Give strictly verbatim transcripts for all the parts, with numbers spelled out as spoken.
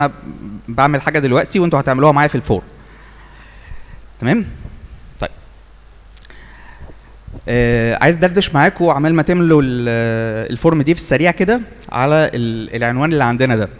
انا بعمل حاجه دلوقتي وانتوا هتعملوها معايا في الفورم. تمام؟ طيب آه عايز دردش معاكم عمال ما تملوا الفورم دي في السريع كده على العنوان اللي عندنا ده.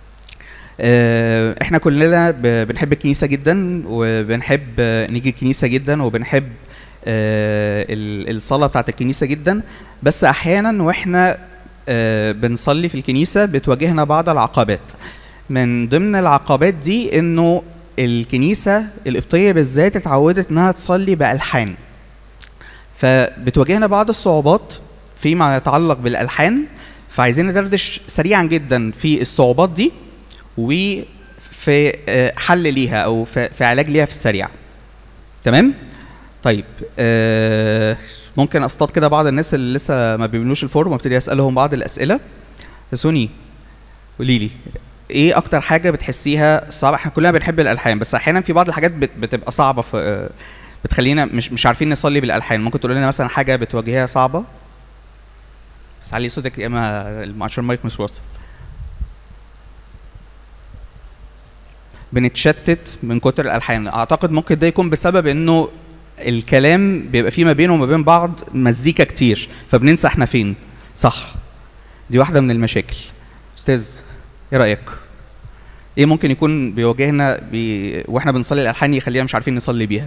آه احنا كلنا بنحب الكنيسه جدا وبنحب نيجي الكنيسه جدا وبنحب آه الصلاه بتاعت الكنيسه جدا، بس احيانا واحنا آه بنصلي في الكنيسه بتواجهنا بعض العقبات. من ضمن العقبات دي انه الكنيسه القبطيه بالذات اتعودت انها تصلي بالحان، فبتواجهنا بعض الصعوبات فيما يتعلق بالالحان، فعايزين ندردش سريعا جدا في الصعوبات دي وفي حل ليها او في علاج ليها في السريع. تمام؟ طيب آه ممكن اصطاد كده بعض الناس اللي لسه ما بيملوش الفورم وابتدي اسالهم بعض الاسئله. سوني قولي لي ايه اكتر حاجه بتحسيها صعبه؟ احنا كلنا بنحب الالحان بس احيانا في بعض الحاجات بتبقى صعبه في بتخلينا مش مش عارفين نصلي بالالحان. ممكن تقول لنا مثلا حاجه بتواجهها صعبه؟ بس علي صوتك يا اما عشان المايك مش واصل. بنتشتت من كتر الالحان. اعتقد ممكن ده يكون بسبب انه الكلام بيبقى فيه ما بينه وما بين بعض مزيكا كتير فبننسى احنا فين. صح، دي واحده من المشاكل. استاذ ايه رايك؟ ايه ممكن يكون بيواجهنا بي... واحنا بنصلي الالحان يخلينا مش عارفين نصلي بيها؟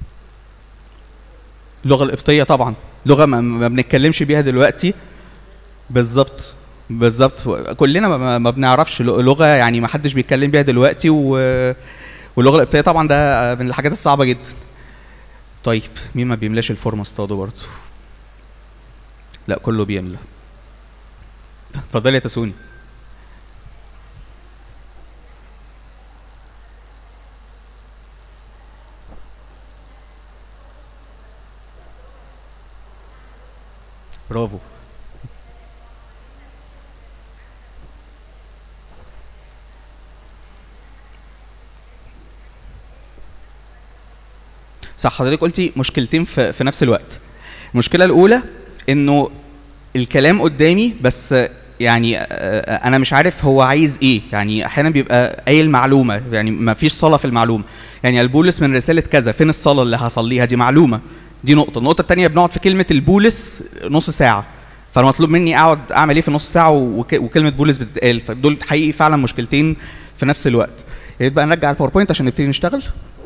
اللغه القبطيه طبعا، لغه ما, ما بنتكلمش بيها دلوقتي. بالظبط بالظبط، كلنا ما, ما بنعرفش لغه يعني ما حدش بيتكلم بيها دلوقتي و... واللغه القبطيه طبعا ده من الحاجات الصعبه جدا. طيب مين ما بيملاش الفورم اصطاده برضه؟ لا كله بيملى. اتفضلي يا تسوني. برافو. صح، حضرتك قلتي مشكلتين في, في نفس الوقت. المشكله الاولى انه الكلام قدامي بس يعني انا مش عارف هو عايز ايه. يعني احيانا بيبقى قايل معلومه يعني ما فيش صلاه في المعلومه. يعني البولس من رساله كذا، فين الصلاه اللي هصليها؟ دي معلومه، دي نقطه. النقطه الثانيه بنقعد في كلمه البولس نص ساعه، فالمطلوب مني اقعد اعمل ايه في نص ساعه وكلمه بولس بتتقال. فدول حقيقي فعلا مشكلتين في نفس الوقت. يا ريت بقى نرجع الباوربوينت عشان نبتدي نشتغل.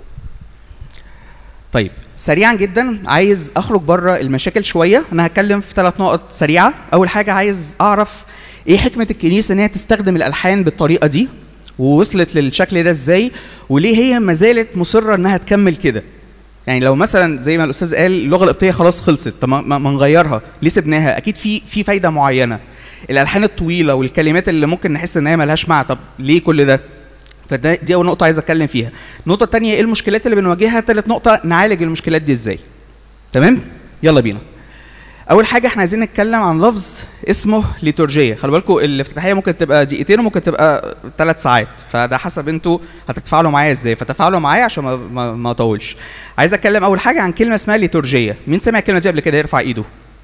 طيب سريعا جدا عايز اخرج بره المشاكل شويه. انا هتكلم في ثلاث نقط سريعه. اول حاجه عايز اعرف ايه حكمه الكنيسه ان هي تستخدم الالحان بالطريقه دي ووصلت للشكل ده ازاي، وليه هي ما زالت مصره انها تكمل كده. يعني لو مثلا زي ما الاستاذ قال اللغه القبطيه خلاص خلصت، طب ما نغيرها ليه سبناها؟ اكيد في في فايده معينه. الالحان الطويله والكلمات اللي ممكن نحس ان هي مالهاش معنى، طب ليه كل ده؟ فده دي اول نقطه عايز اتكلم فيها. النقطه الثانيه ايه المشكلات اللي بنواجهها؟ ثالث نقطه نعالج المشكلات دي ازاي. تمام؟ يلا بينا. اول حاجه احنا عايزين نتكلم عن لفظ اسمه ليتورجيه. خلي بالكم الافتتاحيه ممكن تبقى دقيقتين وممكن تبقى ثلاث ساعات، فده حسب انتوا هتتفاعلوا معايا ازاي، فتفاعلوا معايا عشان ما ما, ما اطولش. عايز اتكلم اول حاجه عن كلمه اسمها ليتورجيه. مين سمع الكلمه دي قبل كده يرفع ايده؟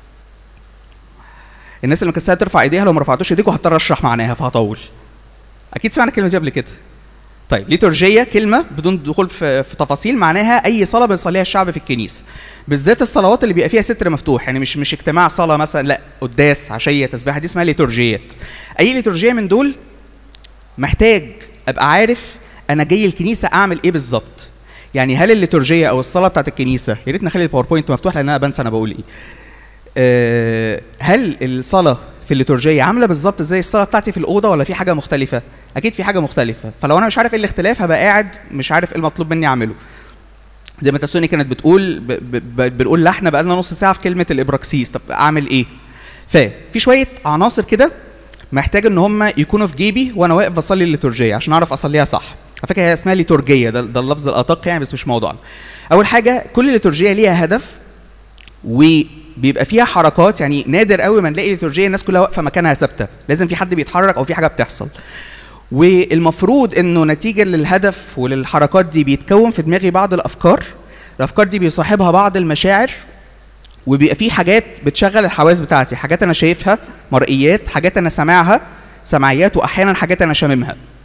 الناس اللي مكسله ترفع ايديها، لو ما رفعتوش ايديكم هضطر اشرح معناها فهطول. اكيد سمعنا الكلمه دي قبل كده. طيب ليتورجيه كلمه بدون دخول في, في تفاصيل معناها اي صلاه بيصليها الشعب في الكنيسه، بالذات الصلوات اللي بيبقى فيها ستر مفتوح. يعني مش مش اجتماع صلاه مثلا، لا قداس عشيه تسبيحه، دي اسمها ليتورجيات. اي ليتورجيه من دول محتاج ابقى عارف انا جاي الكنيسه اعمل ايه بالظبط. يعني هل الليتورجيه او الصلاه بتاعت الكنيسه، يا ريت نخلي الباوربوينت مفتوح لان انا بنسى انا بقول ايه. أه هل الصلاه في الليتورجيه عامله بالظبط زي الصلاه بتاعتي في الاوضه ولا في حاجه مختلفه؟ اكيد في حاجه مختلفه. فلو انا مش عارف ايه الاختلاف هبقى قاعد مش عارف ايه المطلوب مني اعمله. زي ما تسوني كانت بتقول ب ب بنقول لحنا بقى لنا نص ساعه في كلمه الابراكسيس، طب اعمل ايه؟ ففي شويه عناصر كده محتاج ان هم يكونوا في جيبي وانا واقف بصلي الليتورجيه عشان اعرف اصليها صح. على فكره هي اسمها ليتورجيه، ده, ده اللفظ الادق يعني بس مش موضوعنا. اول حاجه كل ليتورجيه ليها هدف وبيبقى فيها حركات. يعني نادر قوي ما نلاقي ليتورجيه الناس كلها واقفه مكانها ثابته، لازم في حد بيتحرك او في حاجه بتحصل. والمفروض انه نتيجه للهدف وللحركات دي بيتكون في دماغي بعض الافكار. الافكار دي بيصاحبها بعض المشاعر، وبيبقى في حاجات بتشغل الحواس بتاعتي، حاجات انا شايفها مرئيات، حاجات انا سامعها سمعيات، واحيانا حاجات انا شاممها.